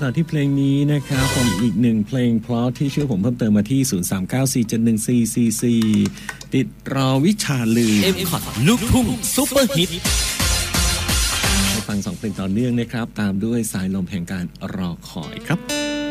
ต่อที่เพลงนี้นะครับผมอีกหนึ่งเพลงเพราะที่ช่วยผมเพิ่มเติมมาที่0394714444ติดรอวิชาลือ M-Cot ลูกทุ่งซุปเปอร์ฮิตให้ฟัง2เพลงต่อเนื่องนะครับตามด้วยสายลมแห่งการรอคอยครับ